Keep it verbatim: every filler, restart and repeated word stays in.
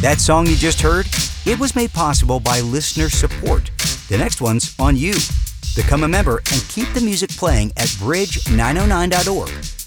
That song you just heard? It was made possible by listener support. The next one's on you. Become a member and keep the music playing at bridge nine oh nine dot org.